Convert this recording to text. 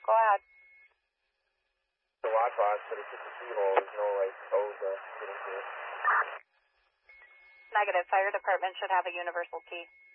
Go ahead. The lockbox, but it's just a keyhole. There's no, like, code to get into it. Negative. Fire department should have a universal key.